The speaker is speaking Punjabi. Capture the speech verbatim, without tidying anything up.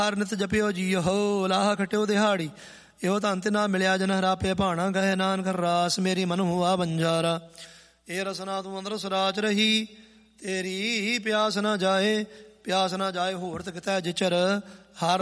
ਨਿਤ ਜਪਿਓ ਜੀਓ ਲਾਹ ਖਟਿਓ ਦਿਹਾੜੀ। ਇਹੋ ਧਨ ਤੇ ਨਾ ਮਿਲਿਆ ਜਨ ਹਰਾਪੇ ਭਾਣਾ ਗਏ ਨਾਨਕ ਰਾਸ ਮੇਰੀ ਮਨ ਹੁਆ ਬੰਜਾਰਾ। ਇਹ ਰਸਨਾ ਤੂੰ ਅੰਦਰ ਸਰਾਚ ਰਹੀ ਤੇਰੀ ਪਿਆਸ ਨਾ ਜਾਏ ਪਿਆਸ ਨਾ ਜਾਏ ਹੋਰ ਤਕਿਤੈ ਜਿਚਰ ਹਰ